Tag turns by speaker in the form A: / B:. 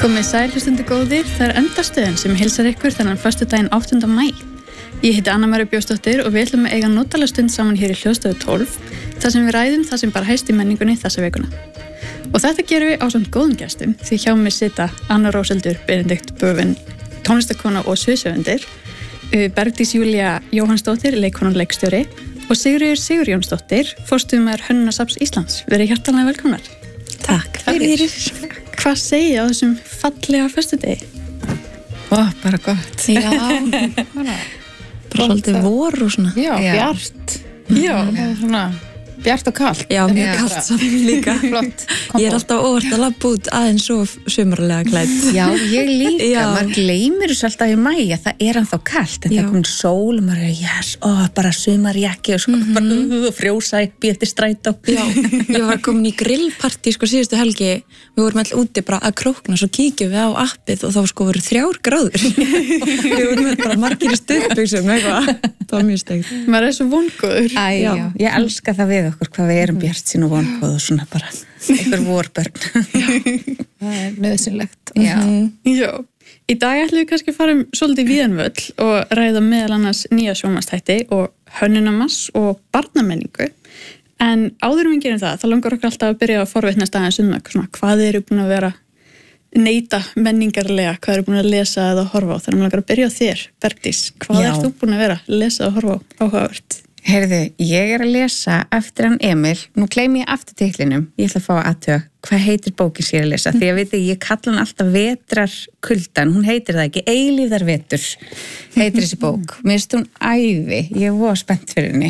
A: Komið sæl hlustundu góðir, það endastöðin sem heilsar ykkur þennan föstudaginn 8. maí. Ég heiti Anna María Björnsdóttir og við ætlum að eiga notalega stund saman hér í hljóðstöðu 12, þar sem við ræðum það sem bara hæst í menningunni þessa vikuna. Og þetta gerum við á samt góðum gestum, því hjá mig sita Anna Róseldur Benedikt Böfin, tónlistarkona og sviðshöfundur, Bergdís Júlía Jóhannsdóttir, leikkona og leikstjóri, og Sigríður Sigurjónsdóttir, forstöðumaður Hönnunarsafns Íslands. Verið hjartanlega velkomnar.
B: Takk fyrir.
A: Hvað segja á þessum fallega föstudegi?
B: Bara gott. Já, bara svolítið vor og svona.
C: Já, bjart.
A: Já.
C: Svona bjart og kalt.
B: Já, mjög kalt saman líka.
C: Flott.
B: Ég alltaf óvart að labba út aðeins svo sumarlega klædd.
C: Já, ég líka.
B: Já.
C: Maður gleymir þessu alltaf í maí að það ennþá kalt. En það komin sól og maður bara sumarjakki og svo bara frjósa upp í eftir strætó.
B: Já, ég var komin í grillpartí síðustu helgi. Við vorum alltaf úti bara að krókna, svo kíkjum við á appið og þá voru 3 gráður. Við vorum bara margir í stuðbuxum eitthvað. Það var mjög steikt.
A: Maður svo vongóður.
C: Já, ég elska það við okkur hvað við erum bjartsýn og vongóð og svona bara einhver vorbörn.
D: Það nöðsynlegt.
A: Já. Í dag ætlum við kannski að fara svolítið víðanvöll og ræða meðal annars nýja sjónvarpsþætti og hönnunarmars og barnamenningu. En áður við gerum það, þá langar okkur alltaf að byrja að forvitnast aðeins svona hvað eru búin að vera neyta menningarlega, hvað eru búin að lesa eða horfa á. Þannig að langar að byrja á þér, Bergdís. Hvað ert þú búin að vera að lesa og horfa á áhugavert?
C: Heyrðu, ég er að lesa eftir hann Emil. Nú gleymi ég aftur titlinum. Ég ætla að fá að athuga hvað heitir bókin sér að lesa. Því að ég kalla hann alltaf vetrarkuldan. Hún heitir það ekki, eilífðarvetur heitir þessi bók. Mér finnst hún æði. Ég var spennt fyrir henni.